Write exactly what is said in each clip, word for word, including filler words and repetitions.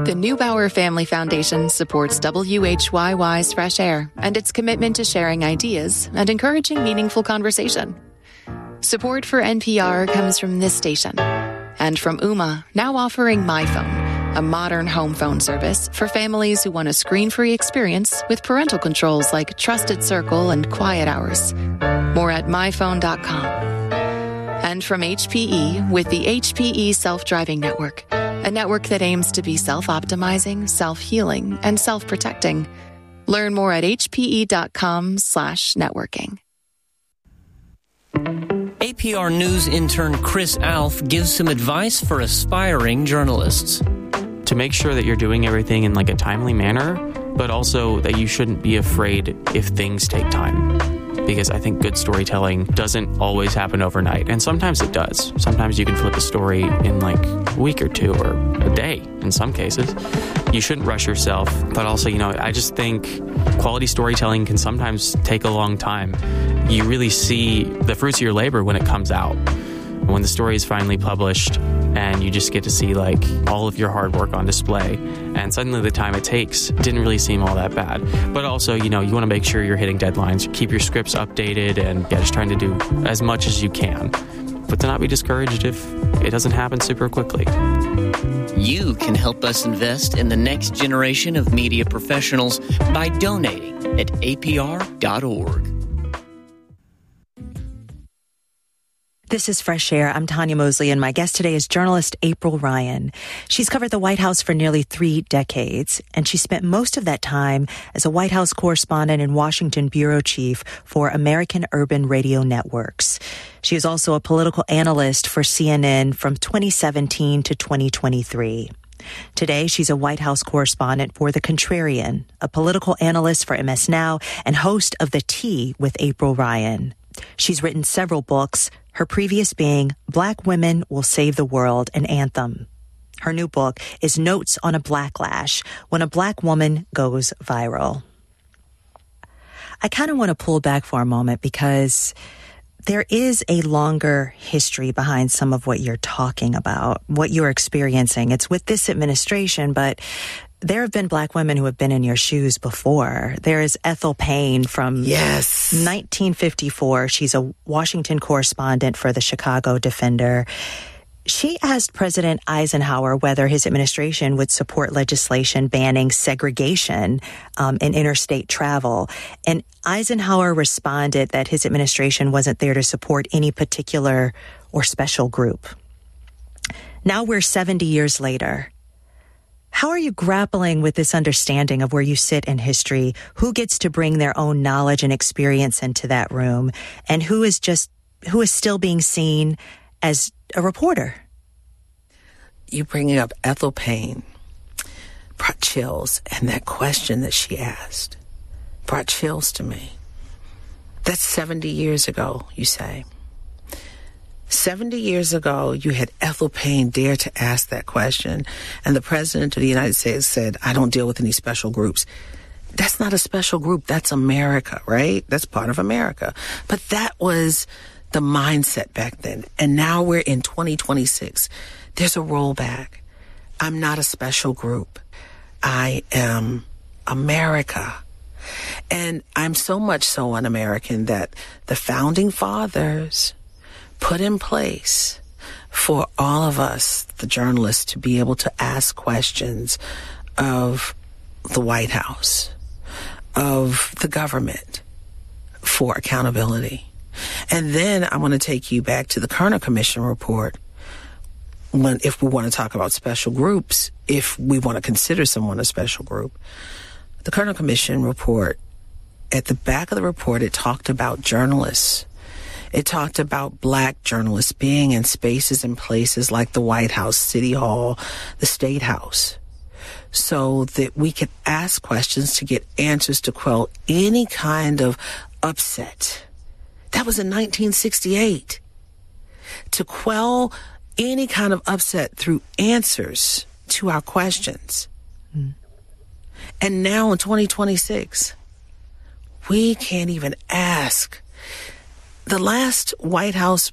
The Neubauer Family Foundation supports W H Y Y's Fresh Air and its commitment to sharing ideas and encouraging meaningful conversation. Support for N P R comes from this station and from Ooma, now offering MyPhone, a modern home phone service for families who want a screen-free experience with parental controls like Trusted Circle and Quiet Hours. More at my phone dot com. And from H P E with the H P E Self-Driving Network, a network that aims to be self-optimizing, self-healing, and self-protecting. Learn more at H P E dot com slash networking. A P R News intern Chris Alf gives some advice for aspiring journalists. To make sure that you're doing everything in like a timely manner, but also that you shouldn't be afraid if things take time. Because I think good storytelling doesn't always happen overnight. And sometimes it does. Sometimes you can flip a story in like a week or two or a day in some cases. You shouldn't rush yourself. But also, you know, I just think quality storytelling can sometimes take a long time. You really see the fruits of your labor when it comes out. When the story is finally published and you just get to see like all of your hard work on display, and suddenly the time it takes didn't really seem all that bad. But also, you know, you want to make sure you're hitting deadlines, keep your scripts updated, and yeah, just trying to do as much as you can. But to not be discouraged if it doesn't happen super quickly. You can help us invest in the next generation of media professionals by donating at A P R dot org. This is Fresh Air. I'm Tanya Mosley, and my guest today is journalist April Ryan. She's covered the White House for nearly three decades, and she spent most of that time as a White House correspondent and Washington bureau chief for American Urban Radio Networks. She is also a political analyst for C N N from twenty seventeen to twenty twenty-three. Today, she's a White House correspondent for The Contrarian, a political analyst for M S Now, and host of The Tea with April Ryan. She's written several books, her previous being Black Women Will Save the World, an Anthem. Her new book is Notes on a Blacklash, When a Black Woman Goes Viral. I kind of want to pull back for a moment because there is a longer history behind some of what you're talking about, what you're experiencing. It's with this administration, but there have been Black women who have been in your shoes before. There is Ethel Payne from yes. nineteen fifty-four. She's a Washington correspondent for the Chicago Defender. She asked President Eisenhower whether his administration would support legislation banning segregation um, in interstate travel. And Eisenhower responded that his administration wasn't there to support any particular or special group. Now we're seventy years later. How are you grappling with this understanding of where you sit in history? Who gets to bring their own knowledge and experience into that room? And who is just, who is still being seen as a reporter? You bringing up Ethel Payne brought chills, and that question that she asked brought chills to me. That's seventy years ago, you say. seventy years ago, you had Ethel Payne dare to ask that question, and the President of the United States said, I don't deal with any special groups. That's not a special group. That's America, right? That's part of America. But that was the mindset back then. And now we're in twenty twenty-six. There's a rollback. I'm not a special group. I am America. And I'm so much so an American that the Founding Fathers put in place for all of us, the journalists, to be able to ask questions of the White House, of the government, for accountability. And then I want to take you back to the Kerner Commission report. When, if we want to talk about special groups, if we want to consider someone a special group, the Kerner Commission report, at the back of the report, it talked about journalists. It talked about Black journalists being in spaces and places like the White House, City Hall, the State House, so that we could ask questions to get answers to quell any kind of upset. That was in nineteen sixty-eight. To quell any kind of upset through answers to our questions. Mm. And now in twenty twenty-six, we can't even ask. The last White House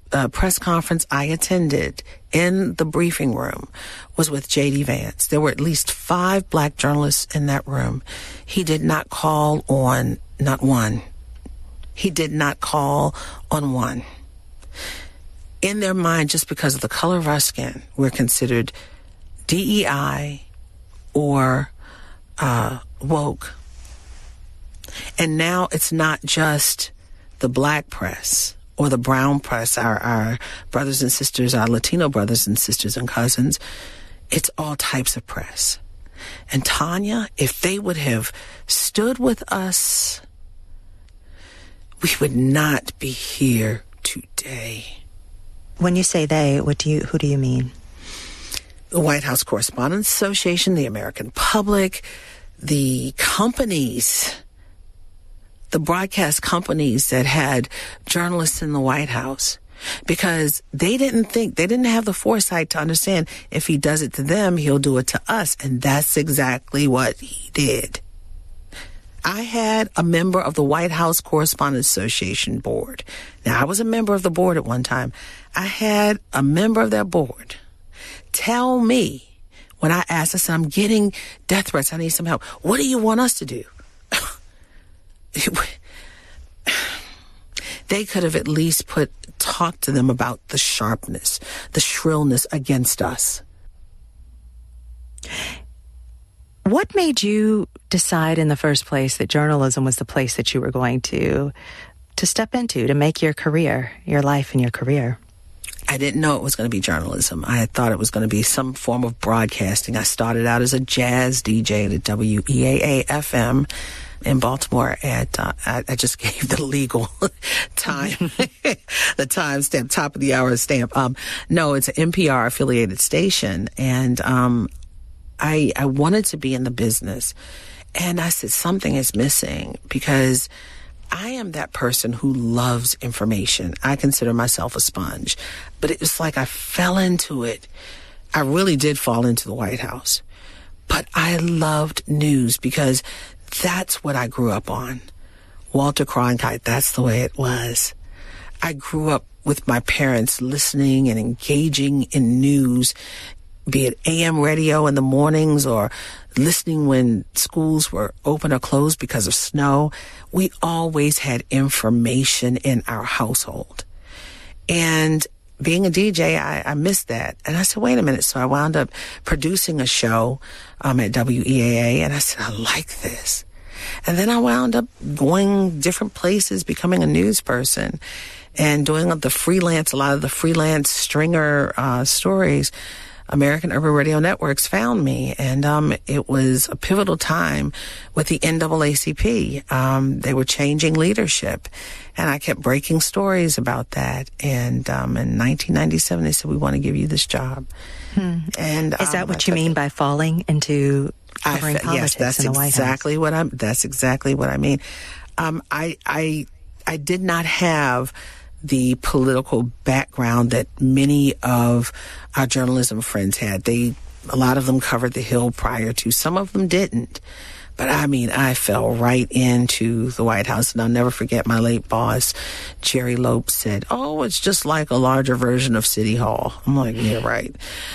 uh, press conference I attended in the briefing room was with J D. Vance. There were at least five black journalists in that room. He did not call on not one. He did not call on one. In their mind, just because of the color of our skin, we're considered D E I or uh, woke. And now it's not just the black press or the brown press, our, our brothers and sisters, our Latino brothers and sisters and cousins. It's all types of press. And Tanya, if they would have stood with us, we would not be here today. When you say they, what do you, who do you mean? The White House Correspondents Association, the American public, the companies, the broadcast companies that had journalists in the White House, because they didn't think, they didn't have the foresight to understand if he does it to them, he'll do it to us. And that's exactly what he did. I had a member of the White House Correspondents Association board. Now, I was a member of the board at one time. I had a member of that board tell me when I asked, I said, I'm getting death threats. I need some help. What do you want us to do? They could have at least put, talked to them about the sharpness, the shrillness against us. What made you decide in the first place that journalism was the place that you were going to to step into, to make your career, your life and your career? I didn't know it was going to be journalism. I had thought it was going to be some form of broadcasting. I started out as a jazz D J at W E A A F M in Baltimore. At uh, I, I just gave the legal time, the time stamp, top of the hour stamp. Um, no, it's an N P R affiliated station, and um, I I wanted to be in the business, and I said something is missing because I am that person who loves information. I consider myself a sponge, but it was like I fell into it. I really did fall into the White House, but I loved news because that's what I grew up on. Walter Cronkite, that's the way it was. I grew up with my parents listening and engaging in news, be it A M radio in the mornings or listening when schools were open or closed because of snow. We always had information in our household. And being a D J, I, I missed that. And I said, wait a minute. So I wound up producing a show um, at W E A A, and I said, I like this. And then I wound up going different places, becoming a news person and doing the freelance, a lot of the freelance stringer uh, stories. American Urban Radio Networks found me, and um, it was a pivotal time with the N double A C P. Um, they were changing leadership, and I kept breaking stories about that. And um, in nineteen ninety-seven, they said, we want to give you this job. Hmm. And is that um, what you mean by falling into covering I, politics yes, that's in the White exactly House? what I'm. That's exactly what I mean. Um, I, I, I did not have the political background that many of our journalism friends had. They, a lot of them covered the Hill prior to. Some of them didn't. But I mean, I fell right into the White House, and I'll never forget my late boss, Jerry Lopes, said, oh, it's just like a larger version of City Hall. I'm like, yeah, right.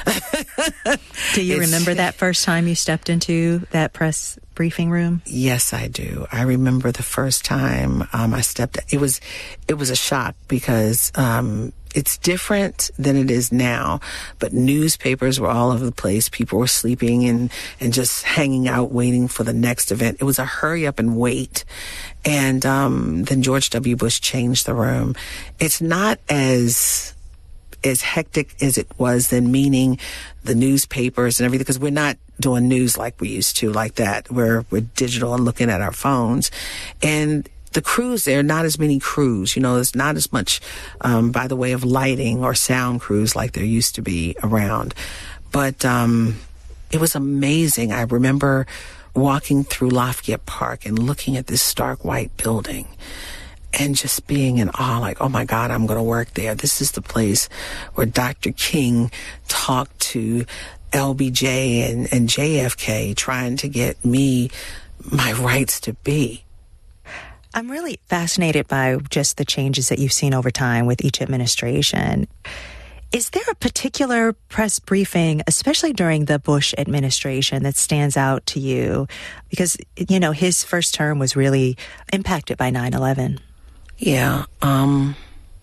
Do you It's- remember that first time you stepped into that press briefing room? Yes, I do. I remember the first time um, I stepped. It was, it was a shock because um, it's different than it is now. But newspapers were all over the place. People were sleeping and and just hanging out, waiting for the next event. It was a hurry up and wait. And um, then George W. Bush changed the room. It's not as as hectic as it was then, meaning the newspapers and everything, because we're not doing news like we used to, like that. We're we're digital and looking at our phones. And the crews, there are not as many crews. You know, there's not as much um, by the way of lighting or sound crews like there used to be around. But um, it was amazing. I remember walking through Lafayette Park and looking at this stark white building and just being in awe, like, oh my God, I'm going to work there. This is the place where Doctor King talked to L B J and, and J F K, trying to get me my rights to be. I'm really fascinated by just the changes that you've seen over time with each administration. Is there a particular press briefing, especially during the Bush administration, that stands out to you? Because, you know, his first term was really impacted by nine eleven. Yeah. Um,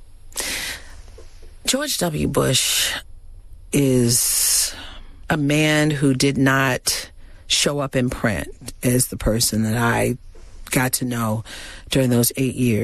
George W. Bush is a man who did not show up in print as the person that I got to know during those eight years.